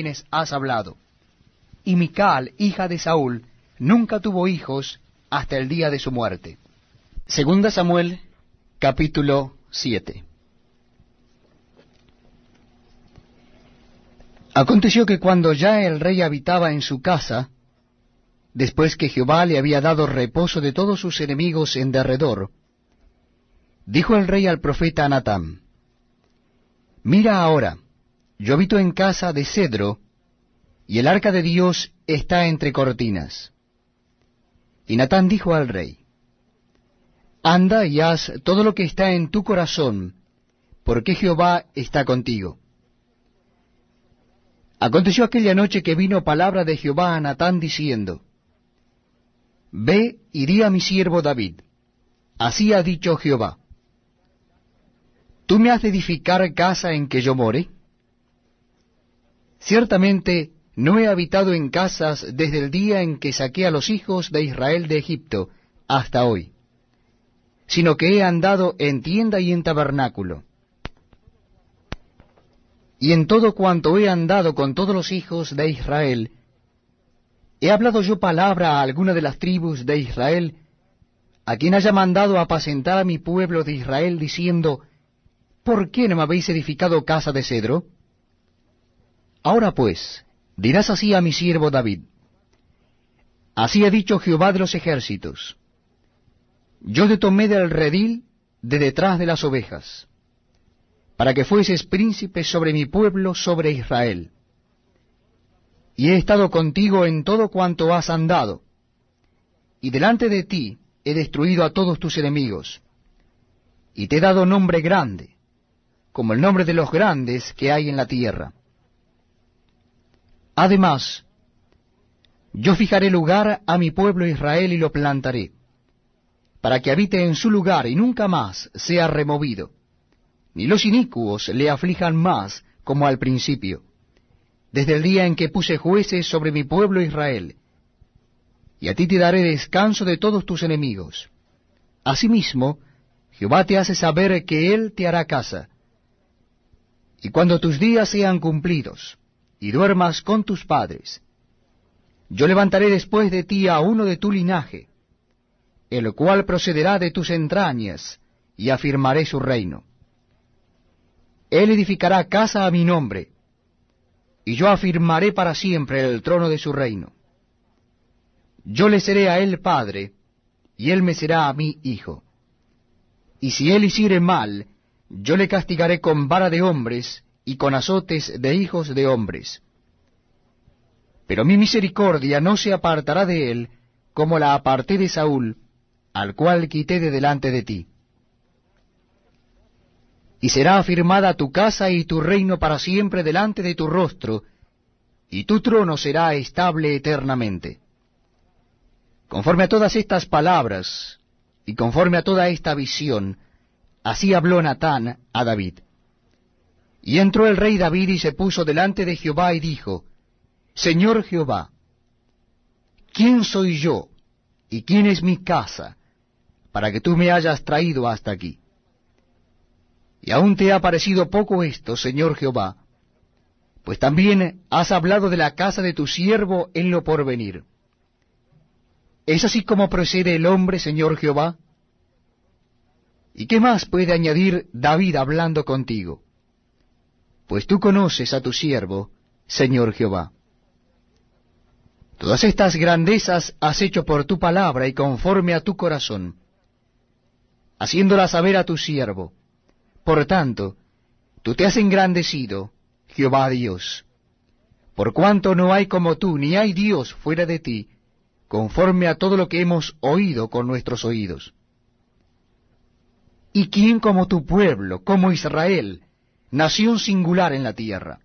quienes has hablado. Y Mical, hija de Saúl, nunca tuvo hijos hasta el día de su muerte. Segunda Samuel, capítulo 7. Aconteció que cuando ya el rey habitaba en su casa, después que Jehová le había dado reposo de todos sus enemigos en derredor, dijo el rey al profeta Natán: Mira ahora, yo habito en casa de cedro, y el arca de Dios está entre cortinas. Y Natán dijo al rey: Anda y haz todo lo que está en tu corazón, porque Jehová está contigo. Aconteció aquella noche que vino palabra de Jehová a Natán diciendo: Ve y di a mi siervo David, así ha dicho Jehová: ¿Tú me has de edificar casa en que yo more? Ciertamente no he habitado en casas desde el día en que saqué a los hijos de Israel de Egipto hasta hoy, sino que he andado en tienda y en tabernáculo. Y en todo cuanto he andado con todos los hijos de Israel, ¿he hablado yo palabra a alguna de las tribus de Israel, a quien haya mandado apacentar a mi pueblo de Israel, diciendo: ¿Por qué no me habéis edificado casa de cedro? Ahora pues, dirás así a mi siervo David: Así ha dicho Jehová de los ejércitos: Yo te tomé del redil de detrás de las ovejas, para que fueses príncipe sobre mi pueblo, sobre Israel. Y he estado contigo en todo cuanto has andado, y delante de ti he destruido a todos tus enemigos, y te he dado nombre grande, como el nombre de los grandes que hay en la tierra. Además, yo fijaré lugar a mi pueblo Israel y lo plantaré, para que habite en su lugar y nunca más sea removido, ni los inicuos le aflijan más como al principio, desde el día en que puse jueces sobre mi pueblo Israel. Y a ti te daré descanso de todos tus enemigos. Asimismo, Jehová te hace saber que Él te hará casa. Y cuando tus días sean cumplidos, y duermas con tus padres, yo levantaré después de ti a uno de tu linaje, el cual procederá de tus entrañas, y afirmaré su reino. Él edificará casa a mi nombre, y yo afirmaré para siempre el trono de su reino. Yo le seré a él padre, y él me será a mí hijo. Y si él hiciere mal, yo le castigaré con vara de hombres, y con azotes de hijos de hombres. Pero mi misericordia no se apartará de él, como la aparté de Saúl, al cual quité de delante de ti. Y será afirmada tu casa y tu reino para siempre delante de tu rostro, y tu trono será estable eternamente. Conforme a todas estas palabras, y conforme a toda esta visión, así habló Natán a David. Y entró el rey David y se puso delante de Jehová y dijo: Señor Jehová, ¿quién soy yo, y quién es mi casa, para que tú me hayas traído hasta aquí? Y aún te ha parecido poco esto, Señor Jehová, pues también has hablado de la casa de tu siervo en lo porvenir. ¿Es así como procede el hombre, Señor Jehová? ¿Y qué más puede añadir David hablando contigo? Pues tú conoces a tu siervo, Señor Jehová. Todas estas grandezas has hecho por tu palabra y conforme a tu corazón, haciéndola saber a tu siervo. Por tanto, tú te has engrandecido, Jehová Dios, por cuanto no hay como tú, ni hay Dios fuera de ti, conforme a todo lo que hemos oído con nuestros oídos. ¿Y quién como tu pueblo, como Israel, nación singular en la tierra?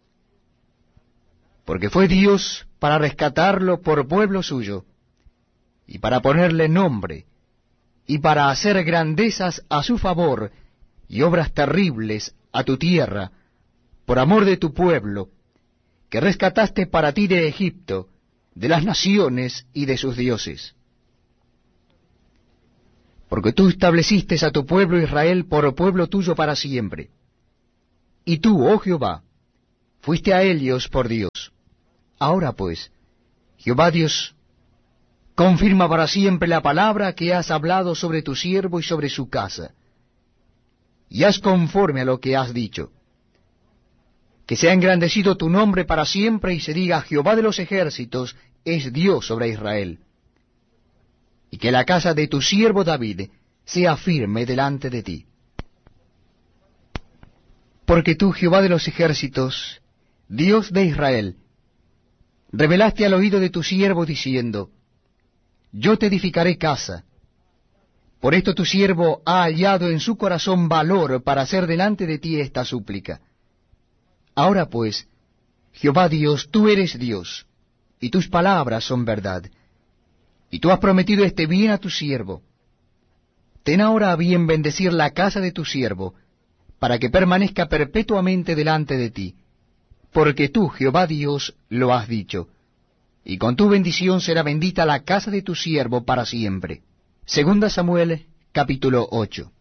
Porque fue Dios para rescatarlo por pueblo suyo, y para ponerle nombre, y para hacer grandezas a su favor, y obras terribles a tu tierra, por amor de tu pueblo, que rescataste para ti de Egipto, de las naciones y de sus dioses. Porque tú estableciste a tu pueblo Israel por pueblo tuyo para siempre. Y tú, oh Jehová, fuiste a ellos por Dios. Ahora pues, Jehová Dios, confirma para siempre la palabra que has hablado sobre tu siervo y sobre su casa, y haz conforme a lo que has dicho. Que sea engrandecido tu nombre para siempre, y se diga, Jehová de los ejércitos es Dios sobre Israel. Y que la casa de tu siervo David sea firme delante de ti. Porque tú, Jehová de los ejércitos, Dios de Israel, revelaste al oído de tu siervo diciendo, yo te edificaré casa. Por esto tu siervo ha hallado en su corazón valor para hacer delante de ti esta súplica. Ahora pues, Jehová Dios, tú eres Dios, y tus palabras son verdad, y tú has prometido este bien a tu siervo. Ten ahora a bien bendecir la casa de tu siervo, para que permanezca perpetuamente delante de ti, porque tú, Jehová Dios, lo has dicho, y con tu bendición será bendita la casa de tu siervo para siempre. Segunda Samuel, capítulo 8.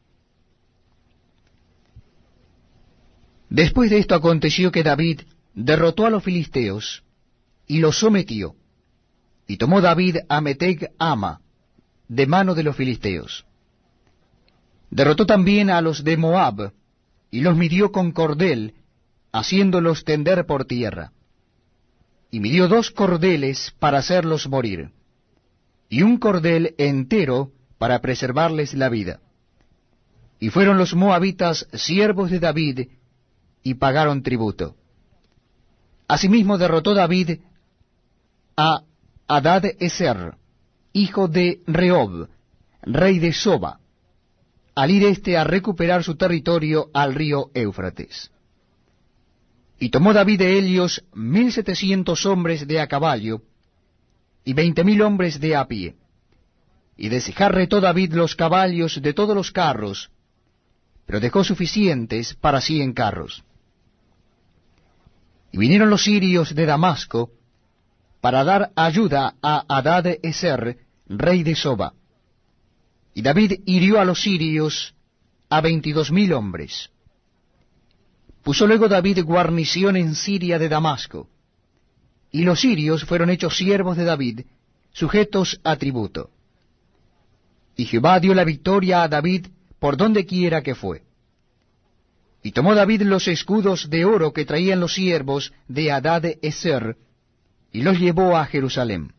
Después de esto aconteció que David derrotó a los filisteos, y los sometió, y tomó David a Meteg Ama, de mano de los filisteos. Derrotó también a los de Moab, y los midió con cordel, haciéndolos tender por tierra. Y midió 2 cordeles para hacerlos morir, y un cordel entero para preservarles la vida. Y fueron los moabitas siervos de David, y pagaron tributo. Asimismo derrotó David a Hadad-ezer, hijo de Rehob, rey de Soba, al ir éste a recuperar su territorio al río Éufrates. Y tomó David de ellos 1,700 hombres de a caballo, y 20,000 hombres de a pie. Y desjarretó David los caballos de todos los carros, pero dejó suficientes para 100 carros. Y vinieron los sirios de Damasco para dar ayuda a Hadad-ezer, rey de Soba. Y David hirió a los sirios a 22,000 hombres. Puso luego David guarnición en Siria de Damasco, y los sirios fueron hechos siervos de David, sujetos a tributo. Y Jehová dio la victoria a David por donde quiera que fue. Y tomó David los escudos de oro que traían los siervos de Hadad-ezer, y los llevó a Jerusalén.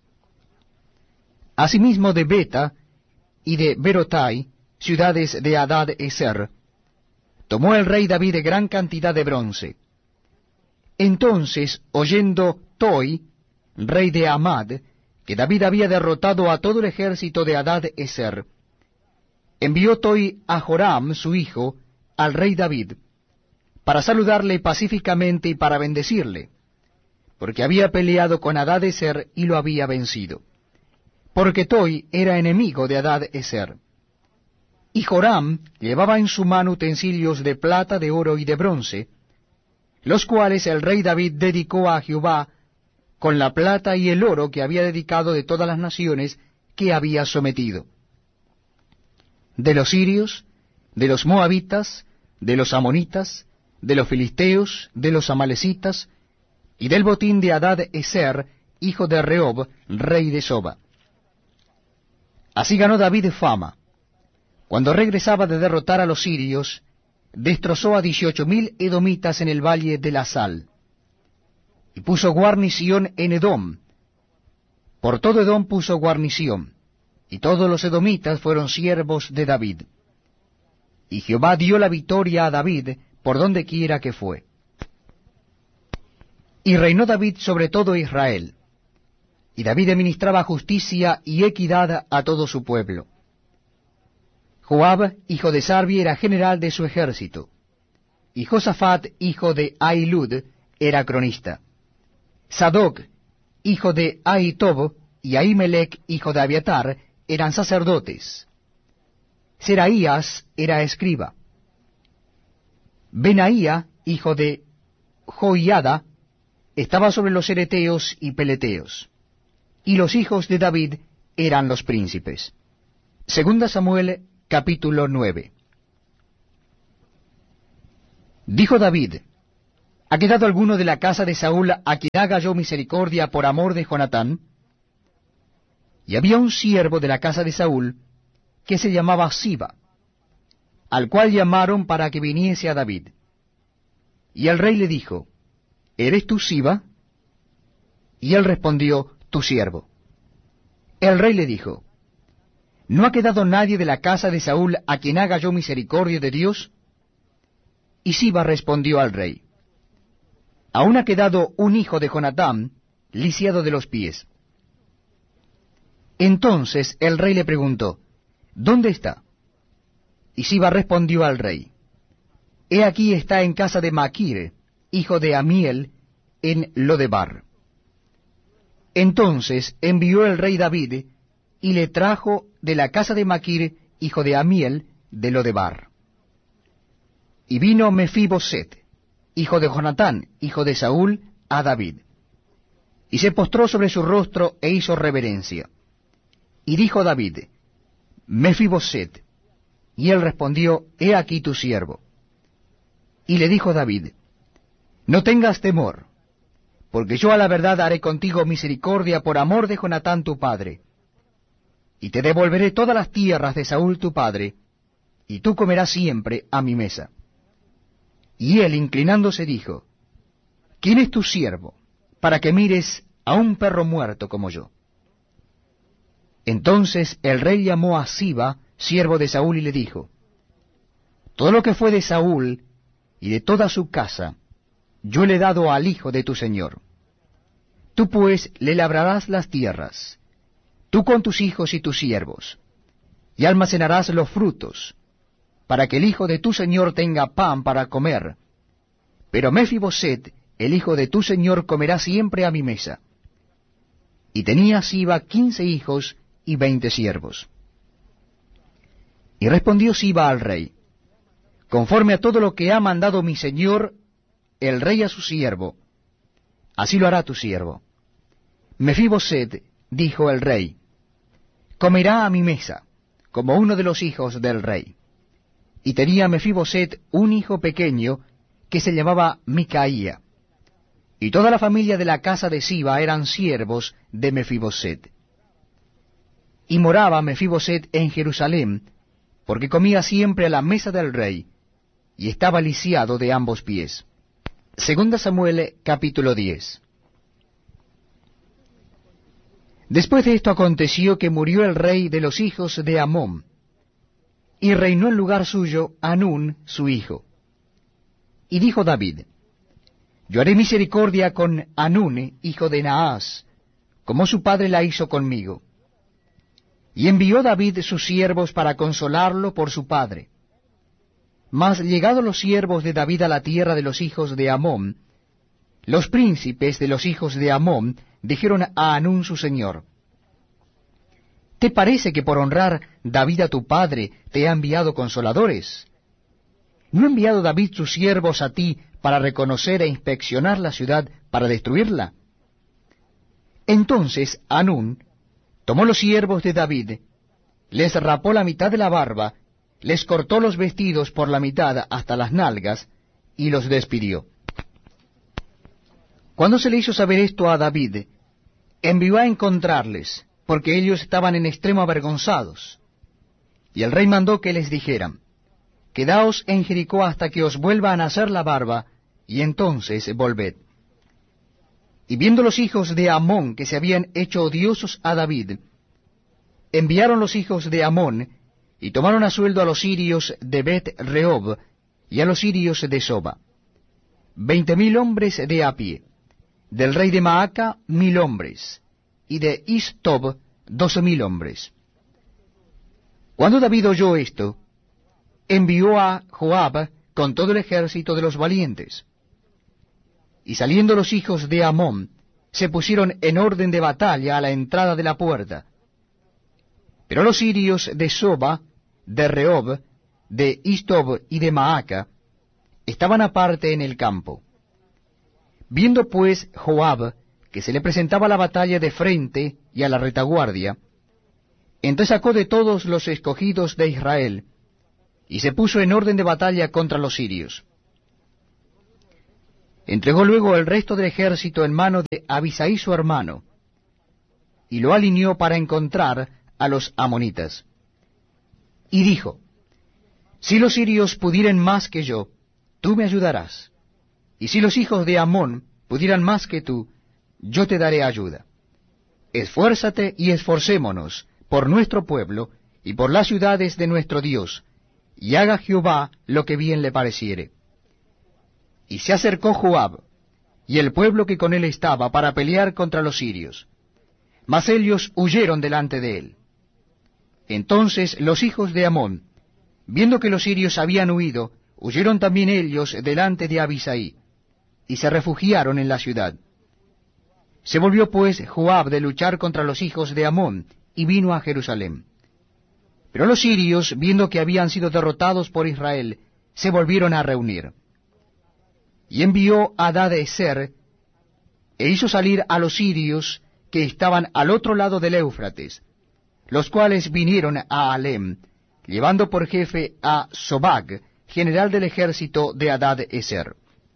Asimismo de Beta y de Berotai, ciudades de Hadad-ezer, tomó el rey David gran cantidad de bronce. Entonces, oyendo Toi, rey de Amad, que David había derrotado a todo el ejército de Hadad-ezer, envió Toi a Joram, su hijo, al rey David, para saludarle pacíficamente y para bendecirle, porque había peleado con Hadad-ezer y lo había vencido, porque Toi era enemigo de Hadad-ezer. Y Joram llevaba en su mano utensilios de plata, de oro y de bronce, los cuales el rey David dedicó a Jehová con la plata y el oro que había dedicado de todas las naciones que había sometido, de los sirios, de los moabitas, de los amonitas, de los filisteos, de los amalecitas, y del botín de Hadad-ezer, hijo de Rehob, rey de Soba. Así ganó David fama. Cuando regresaba de derrotar a los sirios, destrozó a 18,000 edomitas en el valle de la Sal, y puso guarnición en Edom. Por todo Edom puso guarnición, y todos los edomitas fueron siervos de David. Y Jehová dio la victoria a David por donde quiera que fue. Y reinó David sobre todo Israel. Y David administraba justicia y equidad a todo su pueblo. Joab, hijo de Sarvi, era general de su ejército. Y Josafat, hijo de Ahilud, era cronista. Sadoc, hijo de Ahitob, y Ahimelech, hijo de Abiatar, eran sacerdotes. Seraías era escriba. Benaía, hijo de Joiada, estaba sobre los ereteos y peleteos. Y los hijos de David eran los príncipes. Segunda Samuel, capítulo 9. Dijo David: ¿Ha quedado alguno de la casa de Saúl a quien haga yo misericordia por amor de Jonatán? Y había un siervo de la casa de Saúl que se llamaba Siba, al cual llamaron para que viniese a David. Y el rey le dijo, ¿Eres tú Siba? Y él respondió, tu siervo. El rey le dijo, ¿no ha quedado nadie de la casa de Saúl a quien haga yo misericordia de Dios? Y Siba respondió al rey, aún ha quedado un hijo de Jonatán, lisiado de los pies. Entonces el rey le preguntó, ¿dónde está? Y Siba respondió al rey, he aquí está en casa de Maquir, hijo de Amiel, en Lodebar. Entonces envió el rey David, y le trajo de la casa de Maquir, hijo de Amiel, de Lodebar. Y vino Mefiboset, hijo de Jonatán, hijo de Saúl, a David. Y se postró sobre su rostro e hizo reverencia. Y dijo David, Mefiboset. Y él respondió, he aquí tu siervo. Y le dijo David, no tengas temor, porque yo a la verdad haré contigo misericordia por amor de Jonatán tu padre. Y te devolveré todas las tierras de Saúl tu padre, y tú comerás siempre a mi mesa. Y él, inclinándose, dijo, ¿quién es tu siervo, para que mires a un perro muerto como yo? Entonces el rey llamó a Siba, siervo de Saúl, y le dijo, todo lo que fue de Saúl y de toda su casa, yo le he dado al hijo de tu señor. Tú pues le labrarás las tierras, tú con tus hijos y tus siervos, y almacenarás los frutos, para que el hijo de tu señor tenga pan para comer. Pero Mefiboset, el hijo de tu señor, comerá siempre a mi mesa. Y tenía Siba 15 hijos y 20 siervos. Y respondió Siba al rey, conforme a todo lo que ha mandado mi señor, el rey a su siervo, así lo hará tu siervo. Mefiboset, dijo el rey, comerá a mi mesa, como uno de los hijos del rey. Y tenía Mefiboset un hijo pequeño, que se llamaba Micaía. Y toda la familia de la casa de Siba eran siervos de Mefiboset. Y moraba Mefiboset en Jerusalén, porque comía siempre a la mesa del rey, y estaba lisiado de ambos pies. Segunda Samuel, capítulo 10. Después de esto aconteció que murió el rey de los hijos de Amón, y reinó en lugar suyo Hanún su hijo. Y dijo David, yo haré misericordia con Hanún, hijo de Naas, como su padre la hizo conmigo. Y envió David sus siervos para consolarlo por su padre. Mas llegados los siervos de David a la tierra de los hijos de Amón, los príncipes de los hijos de Amón dijeron a Hanún su señor, ¿te parece que por honrar David a tu padre te ha enviado consoladores? ¿No ha enviado David sus siervos a ti para reconocer e inspeccionar la ciudad para destruirla? Entonces Hanún tomó los siervos de David, les rapó la mitad de la barba, les cortó los vestidos por la mitad hasta las nalgas, y los despidió. Cuando se le hizo saber esto a David, envió a encontrarles, porque ellos estaban en extremo avergonzados. Y el rey mandó que les dijeran, quedaos en Jericó hasta que os vuelva a nacer la barba, y entonces volved. Y viendo los hijos de Amón que se habían hecho odiosos a David, enviaron los hijos de Amón, y tomaron a sueldo a los sirios de Bet-Rehob, y a los sirios de Soba, 20,000 hombres de a pie, del rey de Maaca 1,000 hombres, y de Istob 12,000 hombres. Cuando David oyó esto, envió a Joab con todo el ejército de los valientes. Y saliendo los hijos de Amón, se pusieron en orden de batalla a la entrada de la puerta. Pero los sirios de Soba, de Rehob, de Istob y de Maaca estaban aparte en el campo. Viendo pues Joab que se le presentaba la batalla de frente y a la retaguardia, entonces sacó de todos los escogidos de Israel, y se puso en orden de batalla contra los sirios. entregó luego el resto del ejército en mano de Abisai su hermano, y lo alineó para encontrar a los amonitas. Y dijo, si los sirios pudieren más que yo, tú me ayudarás, y si los hijos de Amón pudieran más que tú, yo te daré ayuda. Esfuérzate y esforcémonos por nuestro pueblo y por las ciudades de nuestro Dios, y haga Jehová lo que bien le pareciere. Y se acercó Joab, y el pueblo que con él estaba, para pelear contra los sirios. Mas ellos huyeron delante de él. Entonces los hijos de Amón, viendo que los sirios habían huido, huyeron también ellos delante de Abisai, y se refugiaron en la ciudad. Se volvió pues Joab de luchar contra los hijos de Amón, y vino a Jerusalén. Pero los sirios, viendo que habían sido derrotados por Israel, se volvieron a reunir. Y envió a Hadad-ezer, e hizo salir a los sirios que estaban al otro lado del Éufrates, los cuales vinieron a Alem, llevando por jefe a Sobag, general del ejército de Hadad-ezer.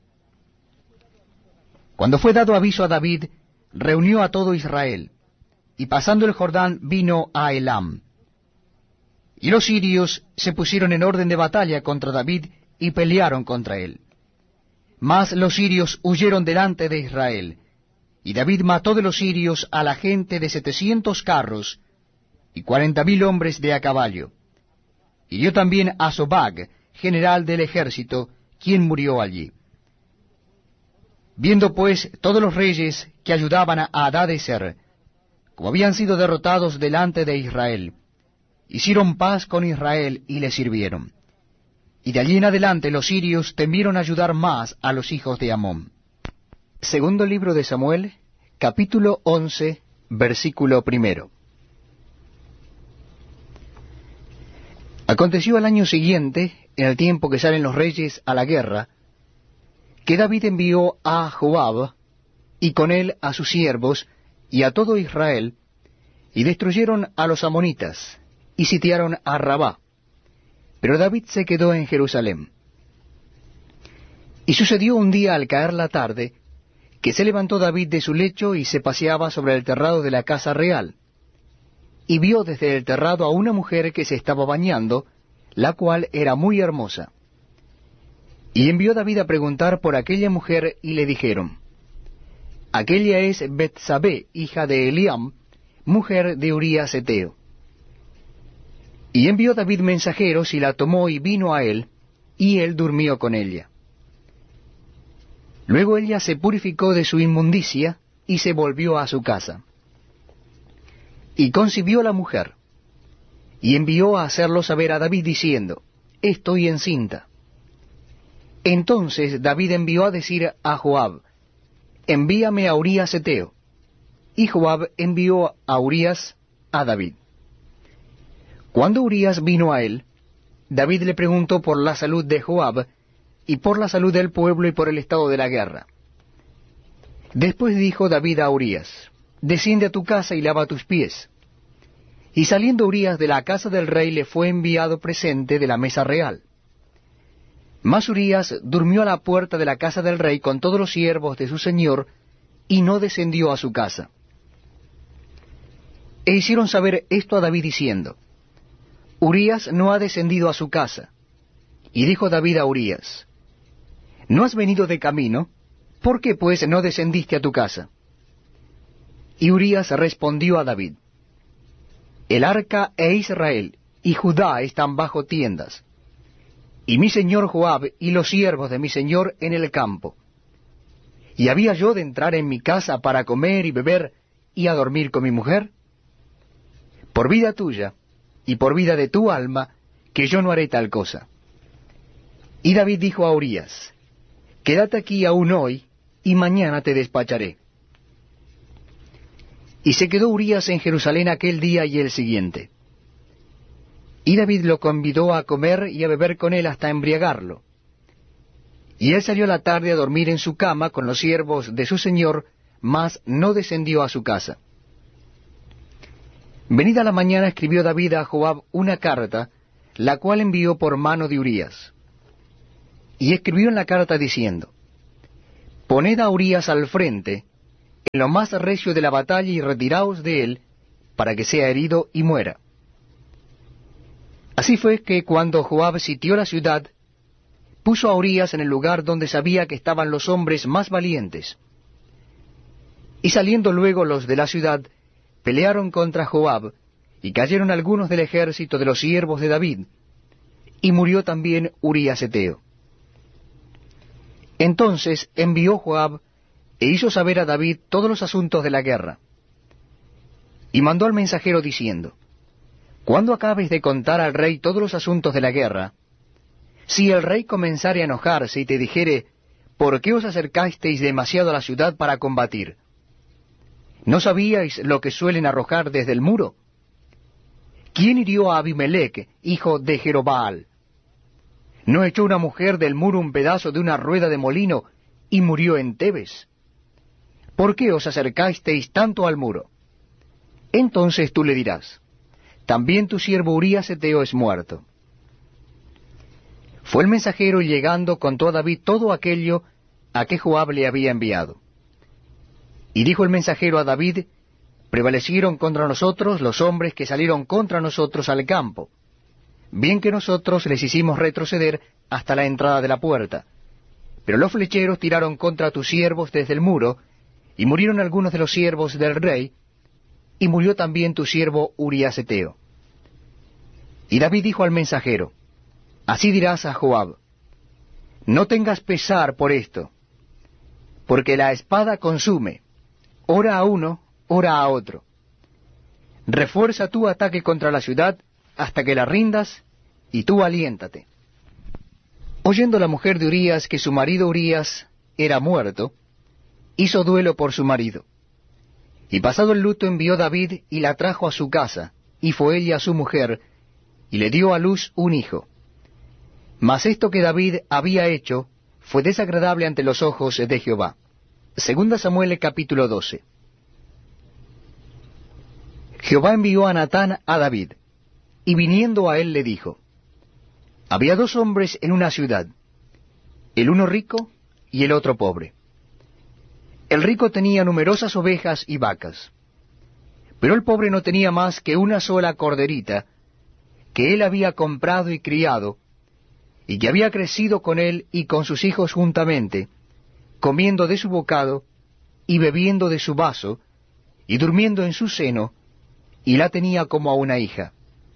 Cuando fue dado aviso a David, reunió a todo Israel, y pasando el Jordán vino a Elam. Y los sirios se pusieron en orden de batalla contra David, y pelearon contra él. Mas los sirios huyeron delante de Israel, y David mató de los sirios a la gente de 700 carros, y 40,000 hombres de a caballo. Hirió también a Sobag, general del ejército, quien murió allí. Viendo pues todos los reyes que ayudaban a Hadad-ezer, como habían sido derrotados delante de Israel, hicieron paz con Israel y le sirvieron. Y de allí en adelante los sirios temieron ayudar más a los hijos de Amón. Segundo libro de Samuel, capítulo 11, versículo 1. Aconteció al año siguiente, en el tiempo que salen los reyes a la guerra, que David envió a Joab, y con él a sus siervos, y a todo Israel, y destruyeron a los amonitas, y sitiaron a Rabá. Pero David se quedó en Jerusalén. Y sucedió un día al caer la tarde, que se levantó David de su lecho y se paseaba sobre el terrado de la casa real, y vio desde el terrado a una mujer que se estaba bañando, la cual era muy hermosa. Y envió David a preguntar por aquella mujer, y le dijeron, aquella es Betsabé, hija de Eliam, mujer de Urías Heteo. Y envió David mensajeros, y la tomó y vino a él, y él durmió con ella. Luego ella se purificó de su inmundicia, y se volvió a su casa. Y concibió la mujer, y envió a hacerlo saber a David, diciendo, estoy encinta. Entonces David envió a decir a Joab, envíame a Urías Heteo. Y Joab envió a Urías a David. Cuando Urías vino a él, David le preguntó por la salud de Joab, y por la salud del pueblo y por el estado de la guerra. Después dijo David a Urías, desciende a tu casa y lava tus pies. Y saliendo Urías de la casa del rey, le fue enviado presente de la mesa real. Mas Urías durmió a la puerta de la casa del rey con todos los siervos de su señor, y no descendió a su casa. E hicieron saber esto a David diciendo, Urías no ha descendido a su casa. Y dijo David a Urías, ¿no has venido de camino? ¿Por qué pues no descendiste a tu casa? Y Urías respondió a David, el arca e Israel y Judá están bajo tiendas, y mi señor Joab y los siervos de mi señor en el campo. ¿Y había yo de entrar en mi casa para comer y beber y a dormir con mi mujer? Por vida tuya y por vida de tu alma, que yo no haré tal cosa. Y David dijo a Urías, quédate aquí aún hoy, y mañana te despacharé. Y se quedó Urías en Jerusalén aquel día y el siguiente. Y David lo convidó a comer y a beber con él hasta embriagarlo. Y él salió a la tarde a dormir en su cama con los siervos de su señor, mas no descendió a su casa. Venida la mañana escribió David a Joab una carta, la cual envió por mano de Urías. Y escribió en la carta diciendo, poned a Urías al frente, en lo más recio de la batalla, y retiraos de él, para que sea herido y muera. Así fue que cuando Joab sitió la ciudad, puso a Urías en el lugar donde sabía que estaban los hombres más valientes. Y saliendo luego los de la ciudad, pelearon contra Joab, y cayeron algunos del ejército de los siervos de David, y murió también Urías heteo. Entonces envió Joab, e hizo saber a David todos los asuntos de la guerra. Y mandó al mensajero diciendo, cuando acabes de contar al rey todos los asuntos de la guerra, si el rey comenzare a enojarse y te dijere, ¿por qué os acercasteis demasiado a la ciudad para combatir? ¿No sabíais lo que suelen arrojar desde el muro? ¿Quién hirió a Abimelech, hijo de Jerobaal? ¿No echó una mujer del muro un pedazo de una rueda de molino y murió en Tebes? ¿Por qué os acercasteis tanto al muro? Entonces tú le dirás, también tu siervo Urías heteo es muerto. Fue el mensajero, y llegando contó a David todo aquello a que Joab le había enviado. Y dijo el mensajero a David, prevalecieron contra nosotros los hombres que salieron contra nosotros al campo, bien que nosotros les hicimos retroceder hasta la entrada de la puerta. Pero los flecheros tiraron contra tus siervos desde el muro, y murieron algunos de los siervos del rey, y murió también tu siervo Urías heteo. Y David dijo al mensajero, así dirás a Joab, no tengas pesar por esto, porque la espada consume, ora a uno, ora a otro. Refuerza tu ataque contra la ciudad hasta que la rindas, y tú aliéntate. Oyendo la mujer de Urías que su marido Urías era muerto, hizo duelo por su marido. Y pasado el luto envió David y la trajo a su casa, y fue ella su mujer, y le dio a luz un hijo. Mas esto que David había hecho fue desagradable ante los ojos de Jehová. Segunda Samuel capítulo 12. Jehová envió a Natán a David, y viniendo a él le dijo, había dos hombres en una ciudad, el uno rico y el otro pobre. El rico tenía numerosas ovejas y vacas, pero el pobre no tenía más que una sola corderita, que él había comprado y criado, y que había crecido con él y con sus hijos juntamente, comiendo de su bocado, y bebiendo de su vaso, y durmiendo en su seno, y la tenía como a una hija.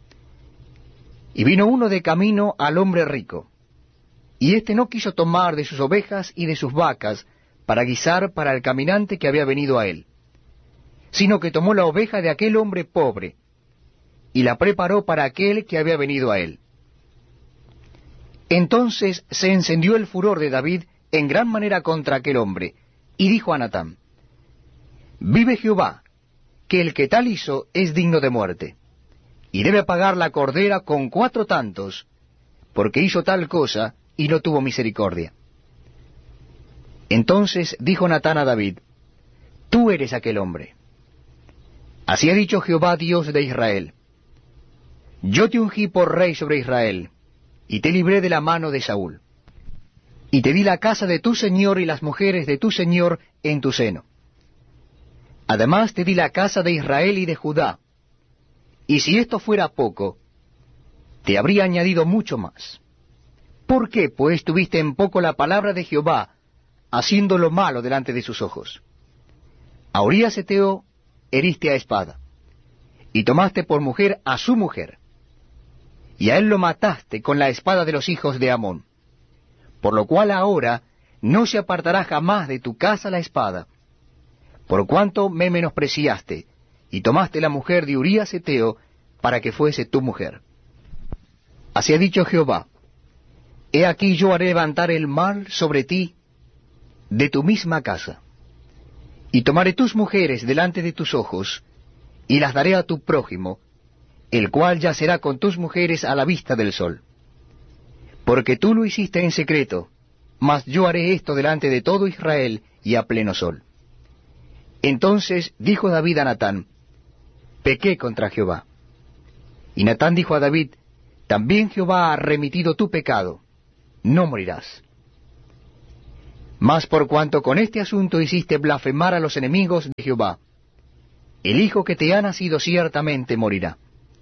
Y vino uno de camino al hombre rico, y éste no quiso tomar de sus ovejas y de sus vacas para guisar para el caminante que había venido a él, sino que tomó la oveja de aquel hombre pobre, y la preparó para aquel que había venido a él. Entonces se encendió el furor de David en gran manera contra aquel hombre, y dijo a Natán, vive Jehová, que el que tal hizo es digno de muerte, y debe pagar la cordera con 4 tantos, porque hizo tal cosa y no tuvo misericordia. Entonces dijo Natán a David, tú eres aquel hombre. Así ha dicho Jehová Dios de Israel, yo te ungí por rey sobre Israel, y te libré de la mano de Saúl, y te di la casa de tu señor y las mujeres de tu señor en tu seno. Además te di la casa de Israel y de Judá, y si esto fuera poco, te habría añadido mucho más. ¿Por qué, pues, tuviste en poco la palabra de Jehová, haciendo lo malo delante de sus ojos? A Urías heteo heriste a espada, y tomaste por mujer a su mujer, y a él lo mataste con la espada de los hijos de Amón, por lo cual ahora no se apartará jamás de tu casa la espada, por cuanto me menospreciaste, y tomaste la mujer de Urías heteo para que fuese tu mujer. Así ha dicho Jehová, he aquí yo haré levantar el mal sobre ti de tu misma casa, y tomaré tus mujeres delante de tus ojos, y las daré a tu prójimo, el cual yacerá con tus mujeres a la vista del sol. Porque tú lo hiciste en secreto, mas yo haré esto delante de todo Israel y a pleno sol. Entonces dijo David a Natán, pequé contra Jehová. Y Natán dijo a David, también Jehová ha remitido tu pecado, no morirás. Mas por cuanto con este asunto hiciste blasfemar a los enemigos de Jehová, el hijo que te ha nacido ciertamente morirá.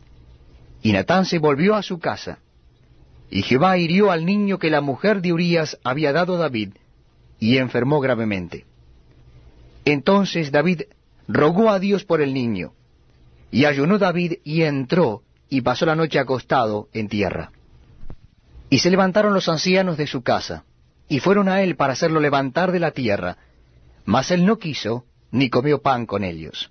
Y Natán se volvió a su casa, y Jehová hirió al niño que la mujer de Urías había dado a David, y enfermó gravemente. Entonces David rogó a Dios por el niño, y ayunó David, y entró, y pasó la noche acostado en tierra. Y se levantaron los ancianos de su casa, y fueron a él para hacerlo levantar de la tierra, mas él no quiso, ni comió pan con ellos.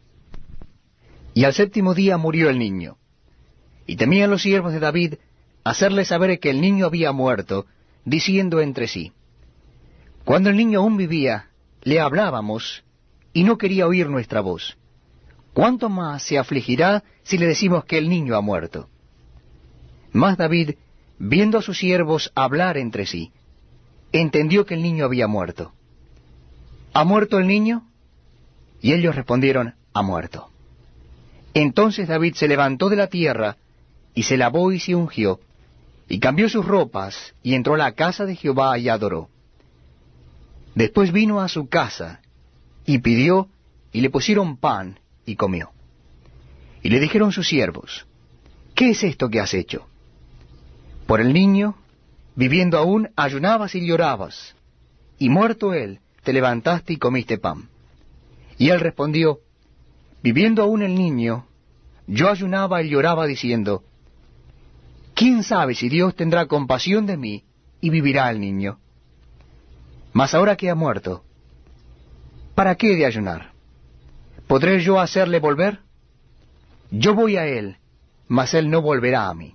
Y al séptimo día murió el niño. Y temían los siervos de David hacerle saber que el niño había muerto, diciendo entre sí, cuando el niño aún vivía, le hablábamos, y no quería oír nuestra voz. ¿Cuánto más se afligirá si le decimos que el niño ha muerto? Mas David, viendo a sus siervos hablar entre sí, entendió que el niño había muerto. ¿Ha muerto el niño? Y ellos respondieron, ha muerto. Entonces David se levantó de la tierra, y se lavó y se ungió, y cambió sus ropas, y entró a la casa de Jehová y adoró. Después vino a su casa, y pidió, y le pusieron pan, y comió. Y le dijeron sus siervos, ¿qué es esto que has hecho? Por el niño, viviendo aún, ayunabas y llorabas, y muerto él, te levantaste y comiste pan. Y él respondió, viviendo aún el niño, yo ayunaba y lloraba diciendo, ¿quién sabe si Dios tendrá compasión de mí y vivirá el niño? Mas ahora que ha muerto, ¿para qué he de ayunar? ¿Podré yo hacerle volver? Yo voy a él, mas él no volverá a mí.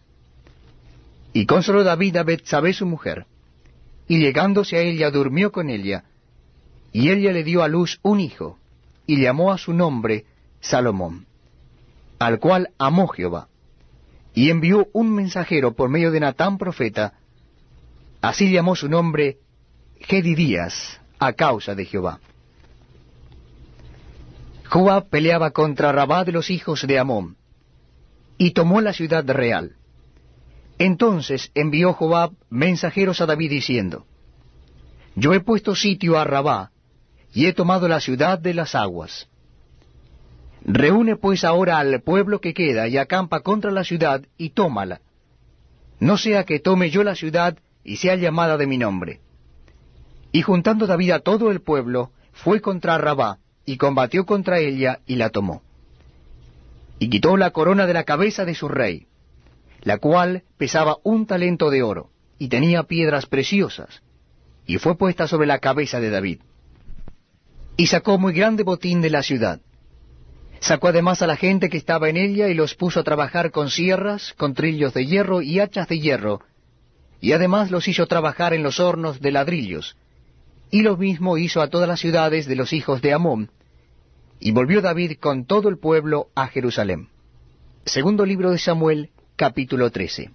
Y consoló David a Betsabé su mujer, y llegándose a ella durmió con ella, y ella le dio a luz un hijo, y llamó a su nombre Salomón, al cual amó Jehová, y envió un mensajero por medio de Natán profeta, así llamó su nombre Jedidías, a causa de Jehová. Joab peleaba contra Rabá de los hijos de Amón, y tomó la ciudad real. Entonces envió Joab mensajeros a David diciendo, yo he puesto sitio a Rabá, y he tomado la ciudad de las aguas. Reúne pues ahora al pueblo que queda, y acampa contra la ciudad, y tómala. No sea que tome yo la ciudad, y sea llamada de mi nombre. Y juntando David a todo el pueblo, fue contra Rabá, y combatió contra ella, y la tomó. Y quitó la corona de la cabeza de su rey, la cual pesaba 1 talento de oro, y tenía piedras preciosas, y fue puesta sobre la cabeza de David. Y sacó muy grande botín de la ciudad. Sacó además a la gente que estaba en ella, y los puso a trabajar con sierras, con trillos de hierro y hachas de hierro, y además los hizo trabajar en los hornos de ladrillos, y lo mismo hizo a todas las ciudades de los hijos de Amón, y volvió David con todo el pueblo a Jerusalén. Segundo libro de Samuel, capítulo 13.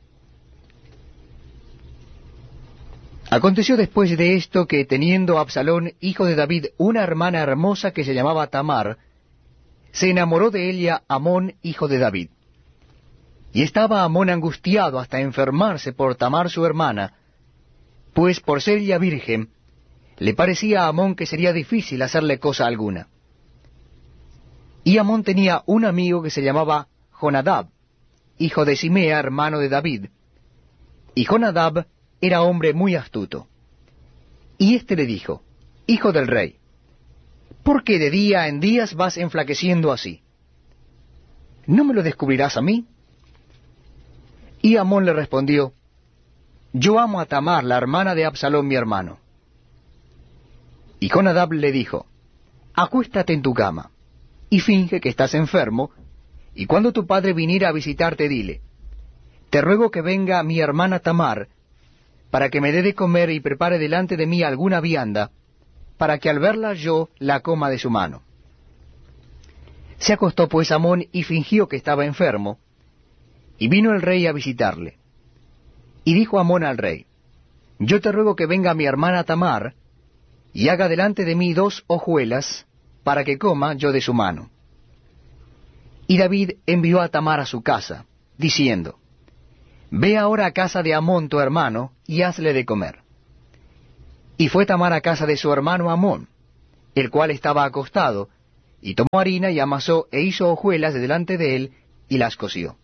Aconteció después de esto que, teniendo Absalón, hijo de David, una hermana hermosa que se llamaba Tamar, se enamoró de ella Amón, hijo de David. Y estaba Amón angustiado hasta enfermarse por Tamar su hermana, pues por ser ella virgen, le parecía a Amón que sería difícil hacerle cosa alguna. Y Amón tenía un amigo que se llamaba Jonadab, hijo de Simea, hermano de David. Y Jonadab era hombre muy astuto. Y éste le dijo, hijo del rey, ¿por qué de día en días vas enflaqueciendo así? ¿No me lo descubrirás a mí? Y Amón le respondió, yo amo a Tamar, la hermana de Absalón mi hermano. Y Jonadab le dijo, acuéstate en tu cama, y finge que estás enfermo, y cuando tu padre viniera a visitarte, dile, te ruego que venga mi hermana Tamar, para que me dé de comer y prepare delante de mí alguna vianda, para que al verla yo la coma de su mano. Se acostó pues Amón y fingió que estaba enfermo, y vino el rey a visitarle. Y dijo Amón al rey, yo te ruego que venga mi hermana Tamar, y haga delante de mí 2 hojuelas, para que coma yo de su mano. Y David envió a Tamar a su casa, diciendo, ve ahora a casa de Amón tu hermano, y hazle de comer. Y fue Tamar a casa de su hermano Amón, el cual estaba acostado, y tomó harina y amasó e hizo hojuelas delante de él, y las coció.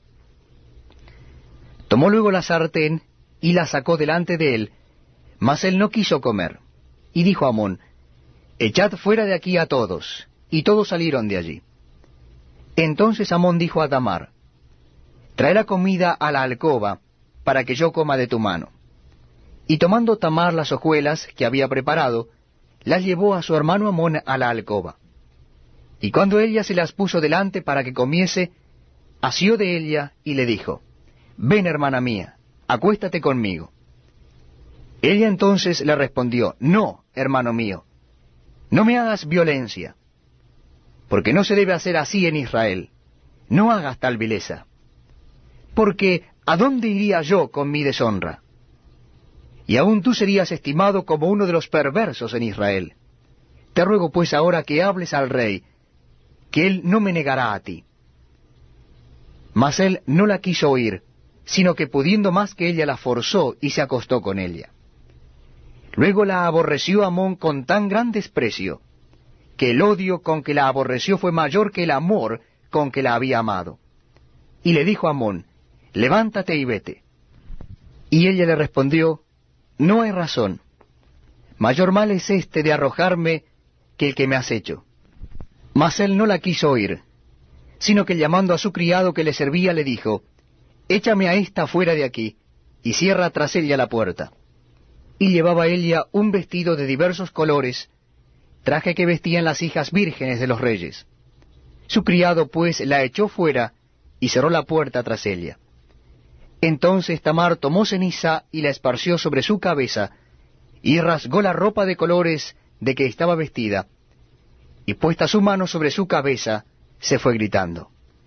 Tomó luego la sartén, y la sacó delante de él, mas él no quiso comer. Y dijo a Amón, echad fuera de aquí a todos. Y todos salieron de allí. Entonces Amón dijo a Tamar, trae la comida a la alcoba, para que yo coma de tu mano. Y tomando Tamar las hojuelas que había preparado, las llevó a su hermano Amón a la alcoba. Y cuando ella se las puso delante para que comiese, asió de ella y le dijo, ven, hermana mía, acuéstate conmigo. Ella entonces le respondió, no, hermano mío, no me hagas violencia, porque no se debe hacer así en Israel, no hagas tal vileza, porque ¿a dónde iría yo con mi deshonra? Y aún tú serías estimado como uno de los perversos en Israel. Te ruego pues ahora que hables al rey, que él no me negará a ti. Mas él no la quiso oír, sino que pudiendo más que ella la forzó y se acostó con ella. Luego la aborreció Amón con tan gran desprecio, que el odio con que la aborreció fue mayor que el amor con que la había amado. Y le dijo a Amón, levántate y vete. Y ella le respondió, no hay razón. Mayor mal es este de arrojarme que el que me has hecho. Mas él no la quiso oír, sino que llamando a su criado que le servía le dijo, échame a esta fuera de aquí, y cierra tras ella la puerta. Y llevaba ella un vestido de diversos colores, traje que vestían las hijas vírgenes de los reyes. Su criado pues la echó fuera, y cerró la puerta tras ella. Entonces Tamar tomó ceniza y la esparció sobre su cabeza, y rasgó la ropa de colores de que estaba vestida, y puesta su mano sobre su cabeza, se fue gritando.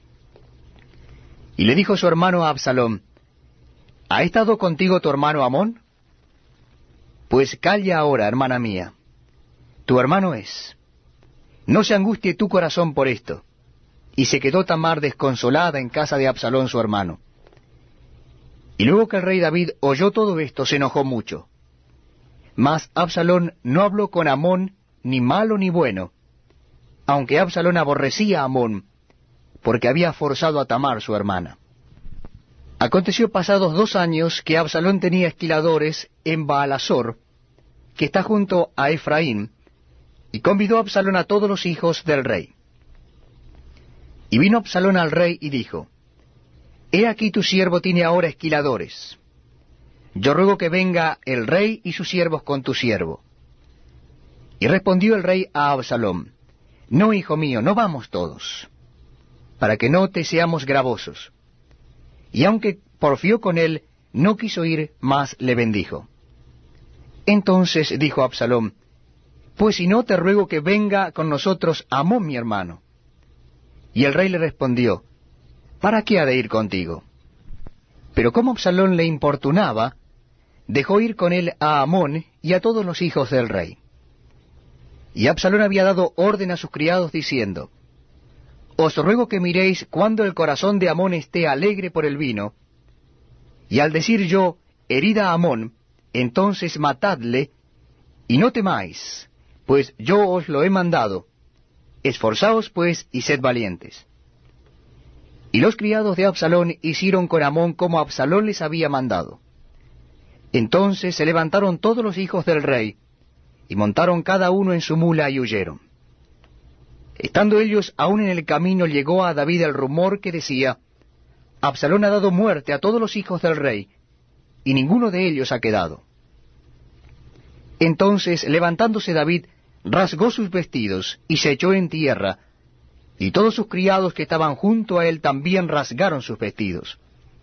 Y le dijo su hermano a Absalom, ¿ha estado contigo tu hermano Amón? Pues calla ahora, hermana mía, tu hermano es. No se angustie tu corazón por esto. Y se quedó Tamar desconsolada en casa de Absalom su hermano. Y luego que el rey David oyó todo esto, se enojó mucho. Mas Absalom no habló con Amón ni malo ni bueno, aunque Absalom aborrecía a Amón, porque había forzado a Tamar su hermana. Aconteció pasados 2 años que Absalom tenía esquiladores en Baalasor, que está junto a Efraín, y convidó a Absalom a todos los hijos del rey. Y vino Absalom al rey y dijo, he aquí tu siervo tiene ahora esquiladores. Yo ruego que venga el rey y sus siervos con tu siervo. Y respondió el rey a Absalom, no, hijo mío, no vamos todos, para que no te seamos gravosos. Y aunque porfió con él, no quiso ir, mas le bendijo. Entonces dijo Absalom, pues si no, te ruego que venga con nosotros Amón mi hermano. Y el rey le respondió, ¿para qué ha de ir contigo? Pero como Absalom le importunaba, dejó ir con él a Amón y a todos los hijos del rey. Y Absalom había dado orden a sus criados diciendo, os ruego que miréis cuando el corazón de Amón esté alegre por el vino, y al decir yo, herida a Amón, entonces matadle, y no temáis, pues yo os lo he mandado. Esforzaos pues y sed valientes. Y los criados de Absalom hicieron con Amón como Absalom les había mandado. Entonces se levantaron todos los hijos del rey, y montaron cada uno en su mula y huyeron. Estando ellos aún en el camino, llegó a David el rumor que decía, Absalom ha dado muerte a todos los hijos del rey, y ninguno de ellos ha quedado. Entonces, levantándose David, rasgó sus vestidos, y se echó en tierra, y todos sus criados que estaban junto a él también rasgaron sus vestidos.